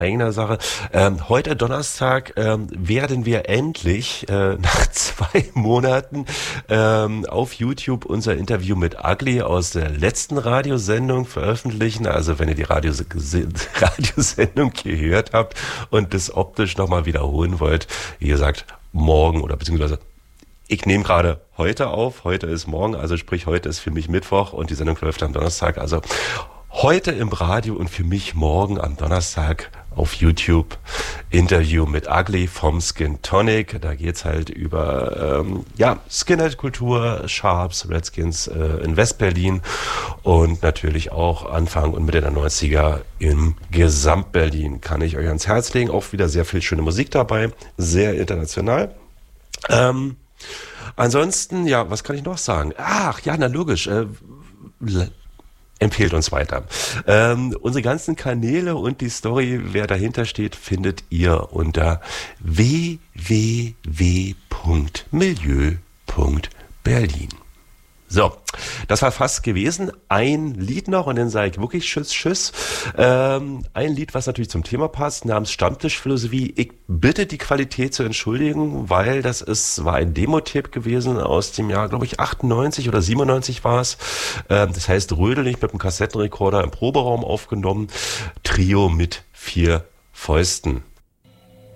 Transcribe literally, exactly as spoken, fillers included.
eigener Sache. Ähm, heute Donnerstag ähm, werden wir endlich äh, nach zwei Monaten ähm, auf YouTube unser Interview mit Ugly aus der letzten Radiosendung veröffentlichen. Also wenn ihr die Radios Radiosendung gehört habt und das optisch nochmal wiederholen wollt, wie gesagt, morgen oder beziehungsweise ich nehme gerade heute auf, heute ist morgen, also sprich heute ist für mich Mittwoch und die Sendung läuft am Donnerstag, also heute im Radio und für mich morgen am Donnerstag auf YouTube Interview mit Ugly vom Skin Tonic. Da geht's halt über ähm, ja Skinhead-Kultur, Sharps, Redskins äh, in West-Berlin und natürlich auch Anfang und Mitte der neunziger im Gesamt-Berlin. Kann ich euch ans Herz legen. Auch wieder sehr viel schöne Musik dabei, sehr international. Ähm, ansonsten, ja, was kann ich noch sagen? Ach, ja, na logisch. Äh, Empfehlt uns weiter. Ähm, unsere ganzen Kanäle und die Story, wer dahinter steht, findet ihr unter w w w punkt milieu punkt berlin. So, das war fast gewesen. Ein Lied noch und dann sage ich wirklich Tschüss, Tschüss. Ähm, ein Lied, was natürlich zum Thema passt, namens Stammtischphilosophie. Ich bitte die Qualität zu entschuldigen, weil das ist, war ein Demo-Tape gewesen aus dem Jahr, glaube ich, achtundneunzig oder siebenundneunzig war es. Ähm, das heißt, rödelig mit dem Kassettenrekorder im Proberaum aufgenommen. Trio mit vier Fäusten.